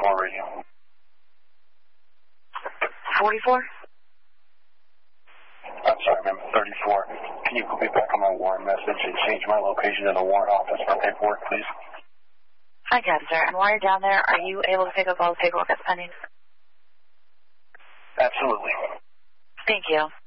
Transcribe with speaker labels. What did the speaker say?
Speaker 1: radio.
Speaker 2: 44?
Speaker 1: I'm sorry, ma'am, 34. Can you put me back on my warrant message and change my location to the warrant office for paperwork, please?
Speaker 2: I got it, sir. And while you're down there, are you able to pick up all the paperwork that's pending?
Speaker 1: Absolutely.
Speaker 2: Thank you.